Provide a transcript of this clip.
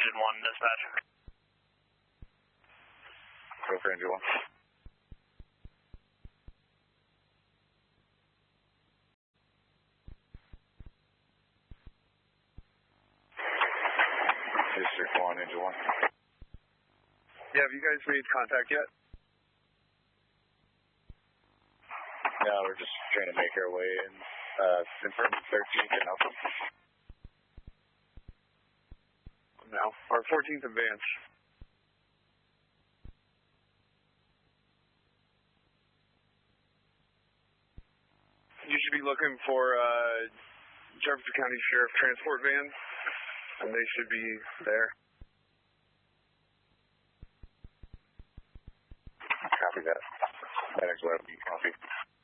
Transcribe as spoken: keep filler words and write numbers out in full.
Engine one, dispatch. Go for Engine one. District one, Engine one. Yeah, have you guys made contact yet? No, we're just trying to make our way in. Uh, confirm thirteenth and up. No, our fourteenth advance. You should be looking for uh, Jefferson County Sheriff transport van, and they should be there. Copy that. That is what I copy.